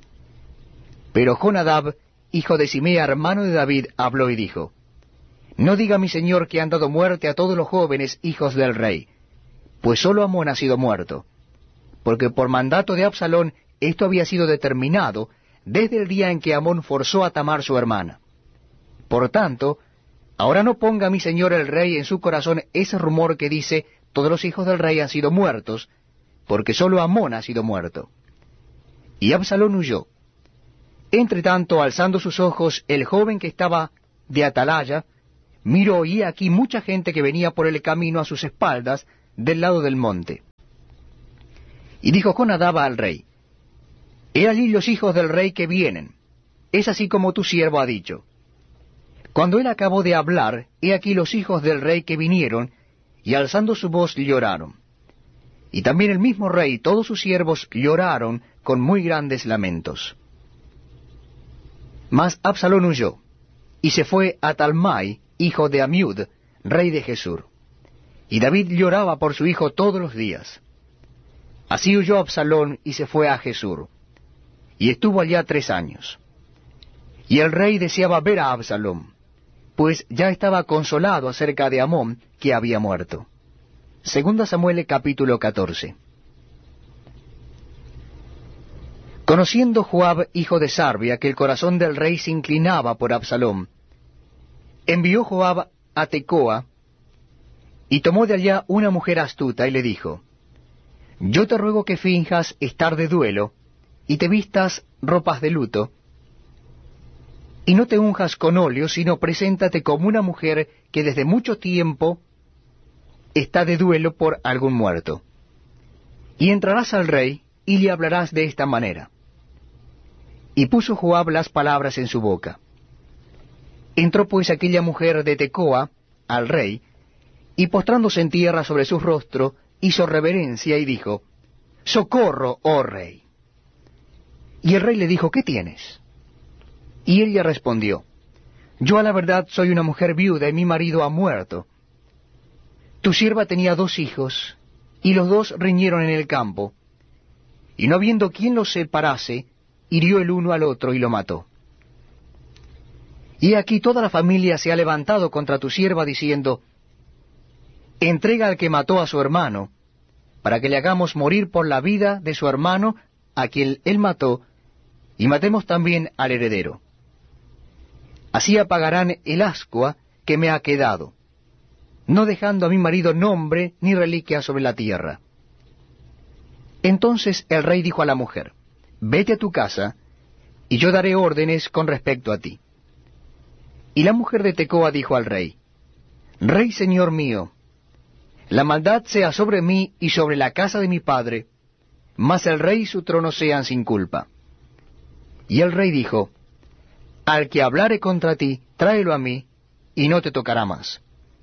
Pero Jonadab, hijo de Simea, hermano de David, habló y dijo, no diga mi señor que han dado muerte a todos los jóvenes hijos del rey, pues sólo Amón ha sido muerto, porque por mandato de Absalom esto había sido determinado desde el día en que Amón forzó a Tamar su hermana. Por tanto, ahora no ponga mi señor el rey en su corazón ese rumor que dice, todos los hijos del rey han sido muertos, porque sólo Amón ha sido muerto. Y Absalom huyó. Entre tanto, alzando sus ojos, el joven que estaba de atalaya, miró y he aquí mucha gente que venía por el camino a sus espaldas del lado del monte. Y dijo Jonadab al rey, he allí los hijos del rey que vienen, es así como tu siervo ha dicho. Cuando él acabó de hablar, he aquí los hijos del rey que vinieron, y alzando su voz lloraron. Y también el mismo rey y todos sus siervos lloraron con muy grandes lamentos. Mas Absalón huyó, y se fue a Talmai, hijo de Amiud, rey de Gesur. Y David lloraba por su hijo todos los días. Así huyó Absalón y se fue a Gesur, y estuvo allá 3 años. Y el rey deseaba ver a Absalón, pues ya estaba consolado acerca de Amón, que había muerto. Segunda Samuel capítulo 14. Conociendo Joab, hijo de Sarbia, que el corazón del rey se inclinaba por Absalón, envió Joab a Tecoa, y tomó de allá una mujer astuta, y le dijo, yo te ruego que finjas estar de duelo, y te vistas ropas de luto, y no te unjas con óleo, sino preséntate como una mujer que desde mucho tiempo está de duelo por algún muerto. Y entrarás al rey, y le hablarás de esta manera. Y puso Joab las palabras en su boca. Entró pues aquella mujer de Tecoa al rey, y postrándose en tierra sobre su rostro, hizo reverencia y dijo, socorro, oh rey. Y el rey le dijo, ¿qué tienes? Y ella respondió, yo a la verdad soy una mujer viuda y mi marido ha muerto. Tu sierva tenía 2 hijos, y los 2 riñeron en el campo, y no habiendo quien los separase, hirió el uno al otro y lo mató. Y aquí toda la familia se ha levantado contra tu sierva diciendo, entrega al que mató a su hermano, para que le hagamos morir por la vida de su hermano a quien él mató, y matemos también al heredero. Así apagarán el ascua que me ha quedado, no dejando a mi marido nombre ni reliquia sobre la tierra. Entonces el rey dijo a la mujer, vete a tu casa, y yo daré órdenes con respecto a ti. Y la mujer de Tecoa dijo al rey, rey señor mío, la maldad sea sobre mí y sobre la casa de mi padre, mas el rey y su trono sean sin culpa. Y el rey dijo, al que hablare contra ti, tráelo a mí, y no te tocará más.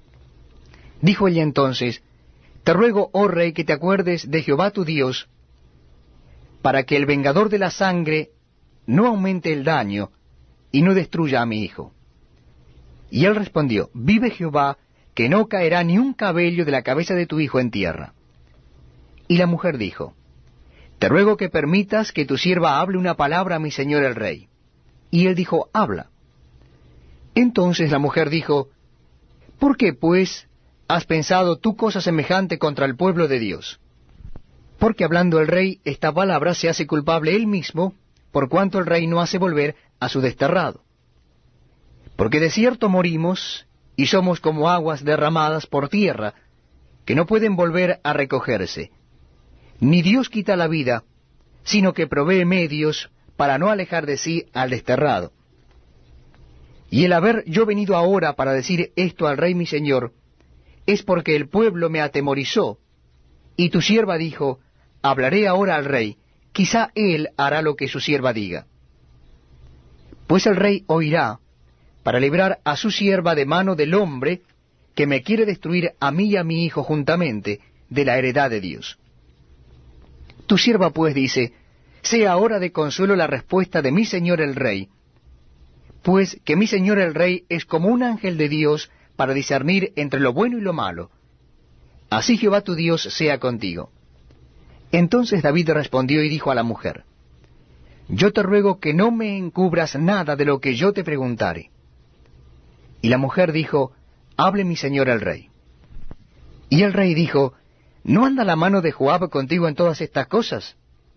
Dijo ella entonces, te ruego, oh rey, que te acuerdes de Jehová tu Dios, para que el vengador de la sangre no aumente el daño, y no destruya a mi hijo. Y él respondió, vive Jehová, que no caerá ni un cabello de la cabeza de tu hijo en tierra. Y la mujer dijo, te ruego que permitas que tu sierva hable una palabra a mi señor el rey. Y él dijo, habla. Entonces la mujer dijo, ¿por qué, pues, has pensado tú cosa semejante contra el pueblo de Dios? Porque hablando el rey esta palabra se hace culpable él mismo, por cuanto el rey no hace volver a su desterrado. Porque de cierto morimos, y somos como aguas derramadas por tierra, que no pueden volver a recogerse. Ni Dios quita la vida, sino que provee medios para no alejar de sí al desterrado. Y el haber yo venido ahora para decir esto al rey mi señor, es porque el pueblo me atemorizó, y tu sierva dijo, hablaré ahora al rey, quizá él hará lo que su sierva diga. Pues el rey oirá, para librar a su sierva de mano del hombre que me quiere destruir a mí y a mi hijo juntamente de la heredad de Dios. Tu sierva pues dice, sea ahora de consuelo la respuesta de mi señor el rey, pues que mi señor el rey es como un ángel de Dios para discernir entre lo bueno y lo malo. Así Jehová tu Dios sea contigo. Entonces David respondió y dijo a la mujer, yo te ruego que no me encubras nada de lo que yo te preguntare. Y la mujer dijo, hable mi señor el rey. Y el rey dijo, ¿no anda la mano de Joab contigo en todas estas cosas?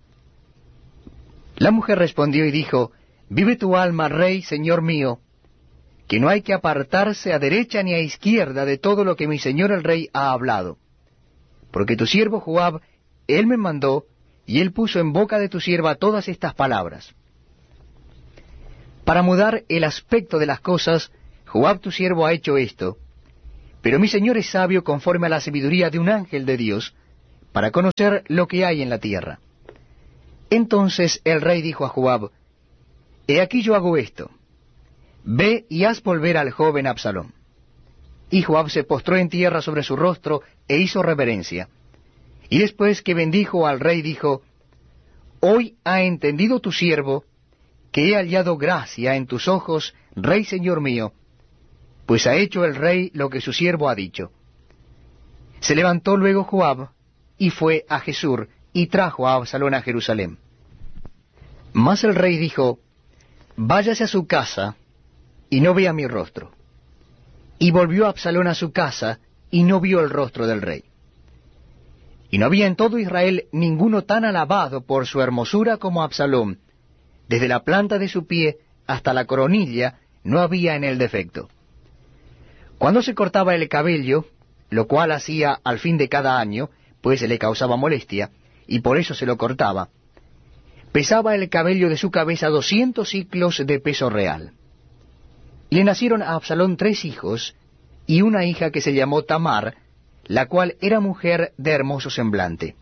La mujer respondió y dijo, vive tu alma, rey, señor mío, que no hay que apartarse a derecha ni a izquierda de todo lo que mi señor el rey ha hablado. Porque tu siervo Joab, él me mandó, y él puso en boca de tu sierva todas estas palabras. Para mudar el aspecto de las cosas, Joab tu siervo ha hecho esto, pero mi señor es sabio conforme a la sabiduría de un ángel de Dios, para conocer lo que hay en la tierra. Entonces el rey dijo a Joab, he aquí yo hago esto, ve y haz volver al joven Absalom. Y Joab se postró en tierra sobre su rostro e hizo reverencia. Y después que bendijo al rey dijo, hoy ha entendido tu siervo que he hallado gracia en tus ojos, rey señor mío, pues ha hecho el rey lo que su siervo ha dicho. Se levantó luego Joab y fue a Gesur y trajo a Absalón a Jerusalén. Mas el rey dijo, váyase a su casa y no vea mi rostro. Y volvió Absalón a su casa y no vio el rostro del rey. Y no había en todo Israel ninguno tan alabado por su hermosura como Absalón. Desde la planta de su pie hasta la coronilla no había en él defecto. Cuando se cortaba el cabello, lo cual hacía al fin de cada año, pues le causaba molestia, y por eso se lo cortaba, pesaba el cabello de su cabeza 200 siclos de peso real. Le nacieron a Absalón 3 hijos, y una hija que se llamó Tamar, la cual era mujer de hermoso semblante.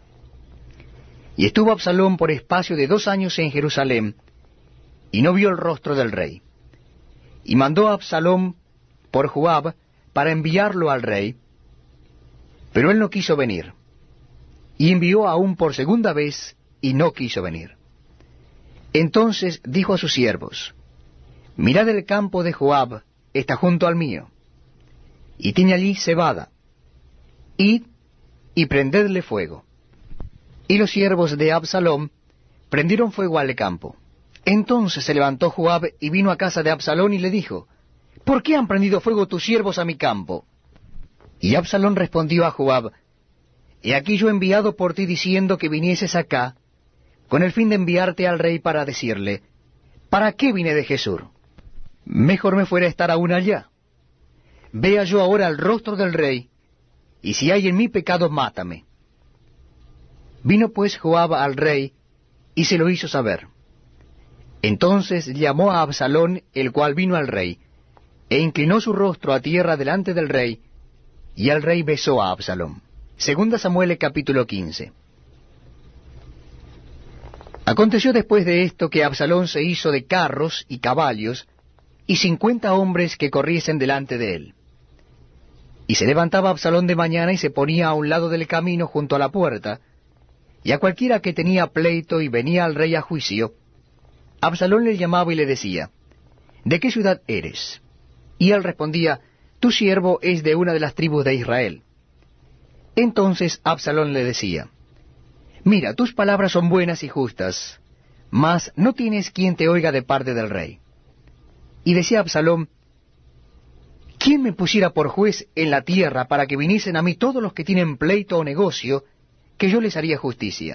Y estuvo Absalón por espacio de 2 años en Jerusalén, y no vio el rostro del rey. Y mandó a Absalón por Joab para enviarlo al rey, pero él no quiso venir. Y envió aún por segunda vez, y no quiso venir. Entonces dijo a sus siervos, mirad el campo de Joab, está junto al mío, y tiene allí cebada. Id y prendedle fuego. Y los siervos de Absalom prendieron fuego al campo. Entonces se levantó Joab y vino a casa de Absalón y le dijo, ¿por qué han prendido fuego tus siervos a mi campo? Y Absalón respondió a Joab, he aquí yo he enviado por ti diciendo que vinieses acá, con el fin de enviarte al rey para decirle, ¿para qué vine de Gesur? Mejor me fuera estar aún allá. Vea yo ahora el rostro del rey, y si hay en mí pecado, mátame. Vino pues Joab al rey, y se lo hizo saber. Entonces llamó a Absalón, el cual vino al rey, e inclinó su rostro a tierra delante del rey, y el rey besó a Absalón. Segunda Samuel capítulo 15. Aconteció después de esto que Absalón se hizo de carros y caballos, y 50 hombres que corriesen delante de él. Y se levantaba Absalón de mañana y se ponía a un lado del camino junto a la puerta, y a cualquiera que tenía pleito y venía al rey a juicio, Absalón le llamaba y le decía, ¿de qué ciudad eres? Y él respondía, tu siervo es de una de las tribus de Israel. Entonces Absalón le decía, mira, tus palabras son buenas y justas, mas no tienes quien te oiga de parte del rey. Y decía Absalón, ¿quién me pusiera por juez en la tierra para que viniesen a mí todos los que tienen pleito o negocio, que yo les haría justicia?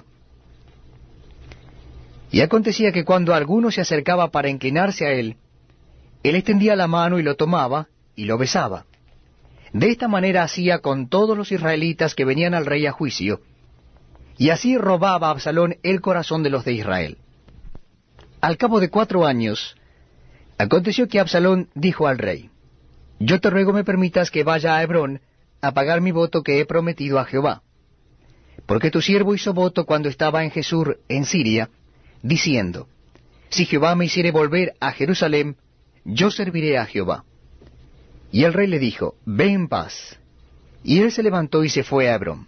Y acontecía que cuando alguno se acercaba para inclinarse a él extendía la mano y lo tomaba y lo besaba. De esta manera hacía con todos los israelitas que venían al rey a juicio, y así robaba a Absalón el corazón de los de Israel. Al cabo de 4 años, aconteció que Absalón dijo al rey, yo te ruego me permitas que vaya a Hebrón a pagar mi voto que he prometido a Jehová. Porque tu siervo hizo voto cuando estaba en Gesur, en Siria, diciendo, si Jehová me hiciere volver a Jerusalén, yo serviré a Jehová. Y el rey le dijo, ve en paz. Y él se levantó y se fue a Hebrón.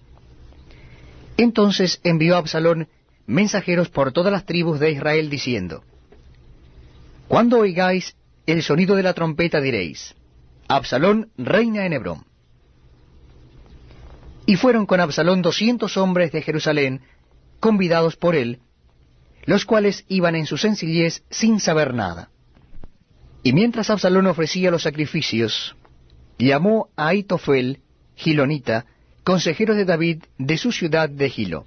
Entonces envió a Absalón mensajeros por todas las tribus de Israel, diciendo, cuando oigáis el sonido de la trompeta diréis, Absalón reina en Hebrón. Y fueron con Absalón 200 hombres de Jerusalén, convidados por él, los cuales iban en su sencillez sin saber nada. Y mientras Absalón ofrecía los sacrificios, llamó a Ahitofel, Gilonita, consejero de David de su ciudad de Gilo.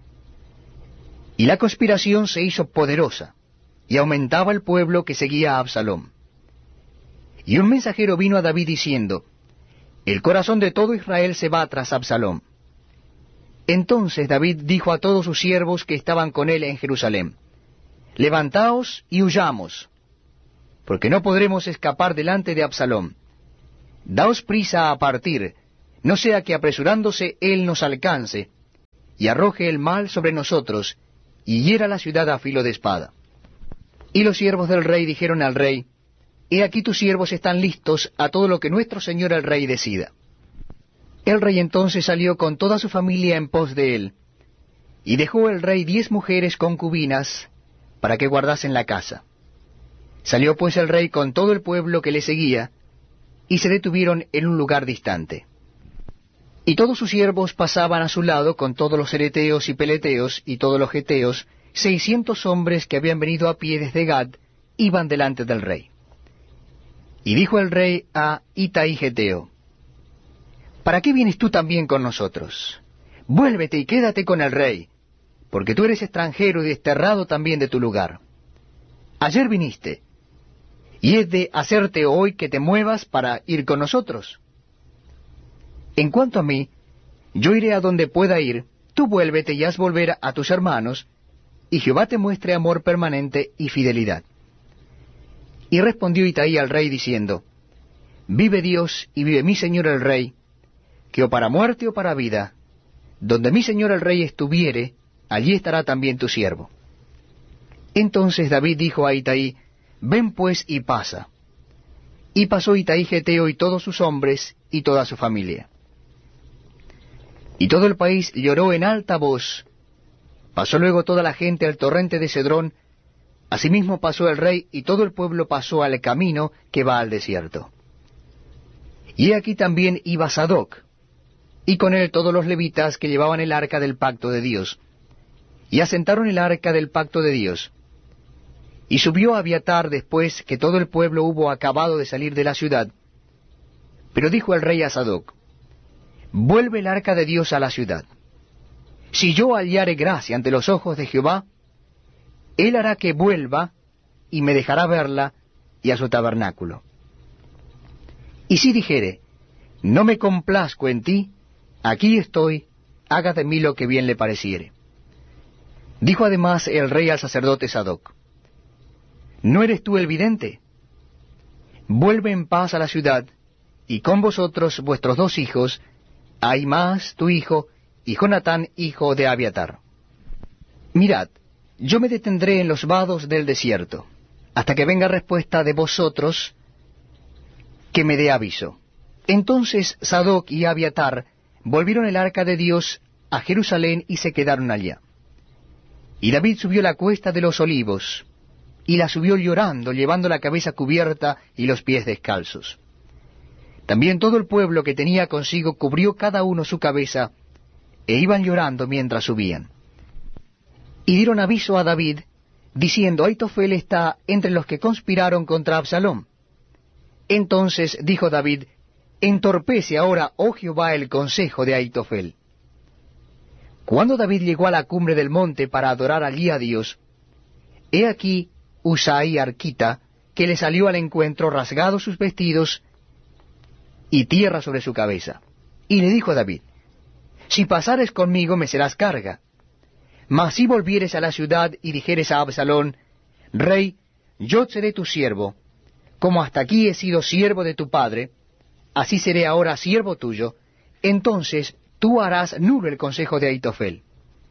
Y la conspiración se hizo poderosa, y aumentaba el pueblo que seguía a Absalón. Y un mensajero vino a David diciendo, el corazón de todo Israel se va tras Absalón. Entonces David dijo a todos sus siervos que estaban con él en Jerusalén, levantaos y huyamos. porque no podremos escapar delante de Absalom. Daos prisa a partir, no sea que apresurándose él nos alcance, y arroje el mal sobre nosotros, y hiera la ciudad a filo de espada. Y los siervos del rey dijeron al rey, He aquí tus siervos están listos a todo lo que nuestro señor el rey decida. El rey entonces salió con toda su familia en pos de él, y dejó el rey 10 mujeres concubinas para que guardasen la casa. Salió pues el rey con todo el pueblo que le seguía, y se detuvieron en un lugar distante. Y todos sus siervos pasaban a su lado con todos los ereteos y peleteos y todos los geteos, 600 hombres que habían venido a pie desde Gad, iban delante del rey. Y dijo el rey a Itai Geteo, ¿Para qué vienes tú también con nosotros? Vuélvete y quédate con el rey, porque tú eres extranjero y desterrado también de tu lugar. Ayer viniste, y es de hacerte hoy que te muevas para ir con nosotros. En cuanto a mí, yo iré a donde pueda ir, tú vuélvete y haz volver a tus hermanos, y Jehová te muestre amor permanente y fidelidad. Y respondió Itai al rey diciendo, Vive Dios y vive mi señor el rey, que o para muerte o para vida, donde mi señor el rey estuviere, allí estará también tu siervo. Entonces David dijo a Itai, Ven pues y pasa. Y pasó Itai Geteo y todos sus hombres y toda su familia. Y todo el país lloró en alta voz. Pasó luego toda la gente al torrente de Cedrón. Asimismo pasó el rey y todo el pueblo pasó al camino que va al desierto. Y aquí también iba Sadoc, y con él todos los levitas que llevaban el arca del pacto de Dios. Y asentaron el arca del pacto de Dios. Y subió Abiatar después que todo el pueblo hubo acabado de salir de la ciudad. Pero dijo el rey a Sadoc, Vuelve el arca de Dios a la ciudad. Si yo hallare gracia ante los ojos de Jehová, él hará que vuelva y me dejará verla y a su tabernáculo. Y si dijere, no me complazco en ti, aquí estoy, haga de mí lo que bien le pareciere. Dijo además el rey al sacerdote Sadoc, ¿no eres tú el vidente? Vuelve en paz a la ciudad, y con vosotros vuestros 2 hijos, Ahimaas tu hijo, y Jonatán hijo de Abiatar. Mirad, yo me detendré en los vados del desierto, hasta que venga respuesta de vosotros, que me dé aviso. Entonces Sadoc y Abiatar volvieron el arca de Dios a Jerusalén y se quedaron allá. Y David subió la cuesta de los olivos, y la subió llorando, llevando la cabeza cubierta y los pies descalzos. También todo el pueblo que tenía consigo cubrió cada uno su cabeza, e iban llorando mientras subían. Y dieron aviso a David, diciendo, Aitofel está entre los que conspiraron contra Absalom. Entonces dijo David, entorpece ahora, oh Jehová, el consejo de Aitofel. Cuando David llegó a la cumbre del monte para adorar allí a Dios, he aquí Husai arquita, que le salió al encuentro rasgados sus vestidos y tierra sobre su cabeza. Y le dijo a David, si pasares conmigo me serás carga. Mas si volvieres a la ciudad y dijeres a Absalón, Rey, yo seré tu siervo, como hasta aquí he sido siervo de tu padre, así seré ahora siervo tuyo, entonces tú harás nulo el consejo de Aitofel.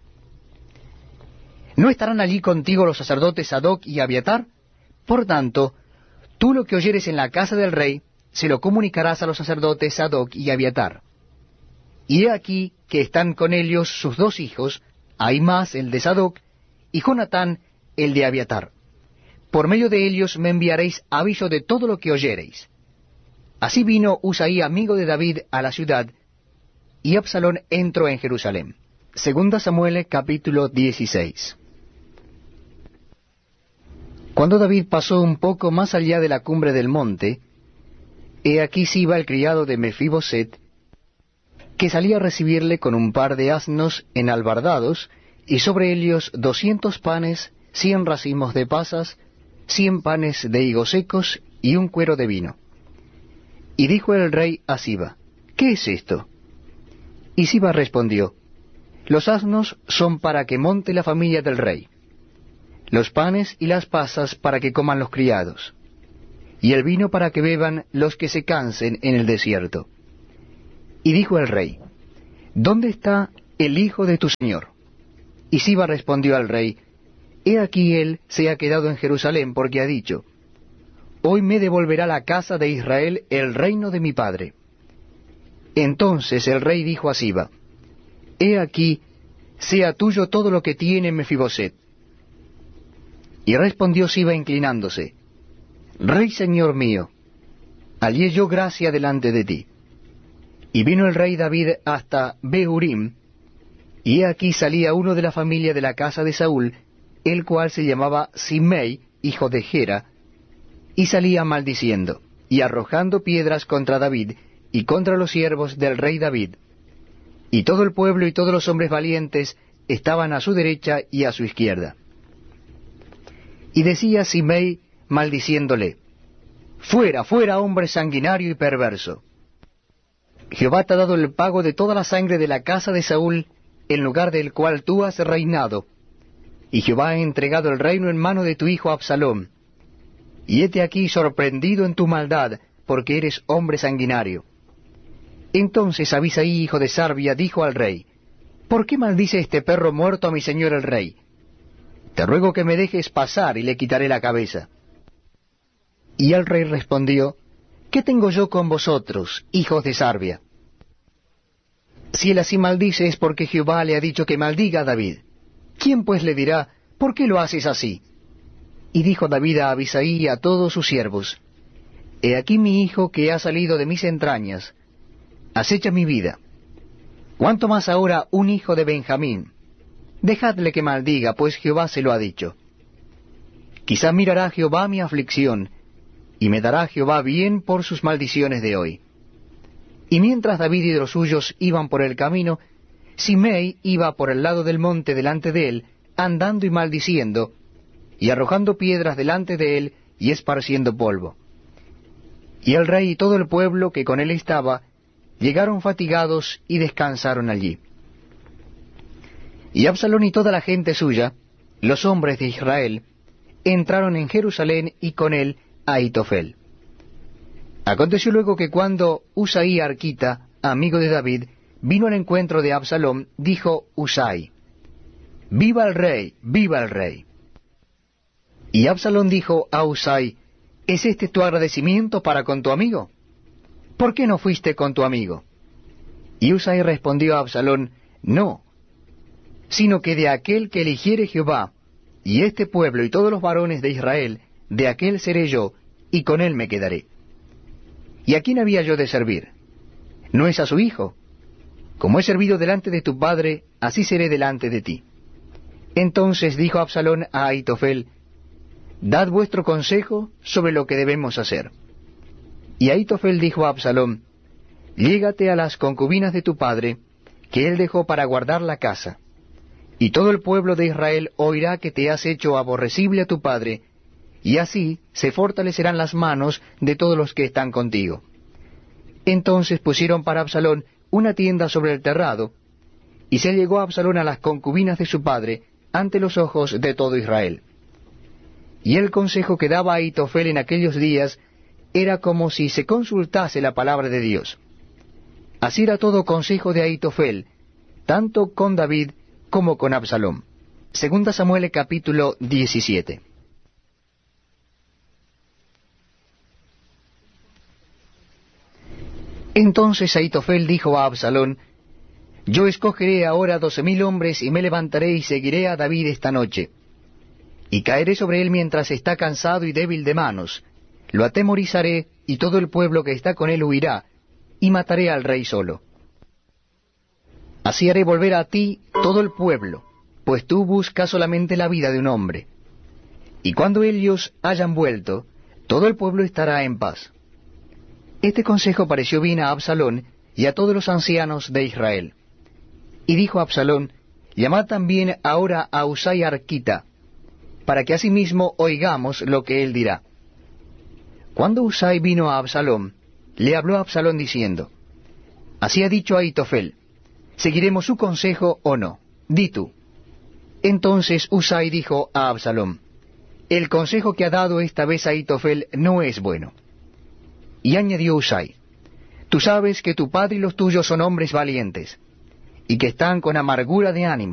¿No estarán allí contigo los sacerdotes Sadoc y Abiatar? Por tanto, tú lo que oyeres en la casa del rey, se lo comunicarás a los sacerdotes Sadoc y Abiatar. Y he aquí que están con ellos sus 2 hijos, Ahimaas el de Sadoc, y Jonatán el de Abiatar. Por medio de ellos me enviaréis aviso de todo lo que oyereis. Así vino Husai, amigo de David, a la ciudad, y Absalón entró en Jerusalén. Segunda Samuel, capítulo 16. Cuando David pasó un poco más allá de la cumbre del monte, he aquí Siba, el criado de Mefiboset, que salía a recibirle con un par de asnos enalbardados, y sobre ellos 200 panes, 100 racimos de pasas, 100 panes de higos secos, y un cuero de vino. Y dijo el rey a Siba, ¿qué es esto? Y Siba respondió, los asnos son para que monte la familia del rey, los panes y las pasas para que coman los criados, y el vino para que beban los que se cansen en el desierto. Y dijo el rey, ¿dónde está el hijo de tu señor? Y Siba respondió al rey, he aquí él se ha quedado en Jerusalén, porque ha dicho, hoy me devolverá la casa de Israel el reino de mi padre. Entonces el rey dijo a Siba, he aquí, sea tuyo todo lo que tiene Mefiboset. Y respondió Siba inclinándose, Rey señor mío, hallé yo gracia delante de ti. Y vino el rey David hasta Behurim, y he aquí salía uno de la familia de la casa de Saúl, el cual se llamaba Simei, hijo de Gera, y salía maldiciendo, y arrojando piedras contra David, y contra los siervos del rey David. Y todo el pueblo y todos los hombres valientes estaban a su derecha y a su izquierda. Y decía Simei, maldiciéndole, fuera, fuera, hombre sanguinario y perverso. Jehová te ha dado el pago de toda la sangre de la casa de Saúl, en lugar del cual tú has reinado, y Jehová ha entregado el reino en mano de tu hijo Absalom. Y hete aquí sorprendido en tu maldad, porque eres hombre sanguinario. Entonces Abisaí, hijo de Sarbia, dijo al rey, ¿por qué maldice este perro muerto a mi señor el rey? Te ruego que me dejes pasar y le quitaré la cabeza. Y el rey respondió, ¿qué tengo yo con vosotros, hijos de Sarbia? Si él así maldice es porque Jehová le ha dicho que maldiga a David. ¿Quién pues le dirá, por qué lo haces así? Y dijo David a Abisaí y a todos sus siervos, he aquí mi hijo que ha salido de mis entrañas, acecha mi vida. ¿Cuánto más ahora un hijo de Benjamín? Dejadle que maldiga, pues Jehová se lo ha dicho. Quizá mirará Jehová mi aflicción, y me dará Jehová bien por sus maldiciones de hoy. Y mientras David y los suyos iban por el camino, Simei iba por el lado del monte delante de él, andando y maldiciendo, y arrojando piedras delante de él, y esparciendo polvo. Y el rey y todo el pueblo que con él estaba, llegaron fatigados y descansaron allí. Y Absalón y toda la gente suya, los hombres de Israel, entraron en Jerusalén y con él Ahitofel. Aconteció luego que cuando Usaí Arquita, amigo de David, vino al encuentro de Absalón, dijo Usai, ¡viva el rey, viva el rey! Y Absalón dijo a Usai, ¿es este tu agradecimiento para con tu amigo? ¿Por qué no fuiste con tu amigo? Y Usai respondió a Absalón, no, sino que de aquel que eligiere Jehová, y este pueblo y todos los varones de Israel, de aquel seré yo, y con él me quedaré. ¿Y a quién había yo de servir? ¿No es a su hijo? Como he servido delante de tu padre, así seré delante de ti. Entonces dijo Absalón a Ahitofel, dad vuestro consejo sobre lo que debemos hacer. Y Ahitofel dijo a Absalón, llégate a las concubinas de tu padre, que él dejó para guardar la casa, y todo el pueblo de Israel oirá que te has hecho aborrecible a tu padre, y así se fortalecerán las manos de todos los que están contigo. Entonces pusieron para Absalón una tienda sobre el terrado, y se llegó Absalón a las concubinas de su padre ante los ojos de todo Israel. Y el consejo que daba Ahitofel en aquellos días era como si se consultase la palabra de Dios. Así era todo consejo de Ahitofel, tanto con David como con Absalón. Segunda Samuel capítulo 17. Entonces Ahitofel dijo a Absalón, yo escogeré ahora 12,000 hombres y me levantaré y seguiré a David esta noche. Y caeré sobre él mientras está cansado y débil de manos. Lo atemorizaré y todo el pueblo que está con él huirá, y mataré al rey solo. Así haré volver a ti todo el pueblo, pues tú buscas solamente la vida de un hombre. Y cuando ellos hayan vuelto, todo el pueblo estará en paz. Este consejo pareció bien a Absalón y a todos los ancianos de Israel. Y dijo Absalón, llamad también ahora a Usai Arquita, para que asimismo oigamos lo que él dirá. Cuando Usai vino a Absalón, le habló a Absalón diciendo, así ha dicho Ahitofel, ¿seguiremos su consejo o no? Di tú. Entonces Usai dijo a Absalón, el consejo que ha dado esta vez Ahitofel no es bueno. Y añadió Husai, tú sabes que tu padre y los tuyos son hombres valientes, y que están con amargura de ánimo.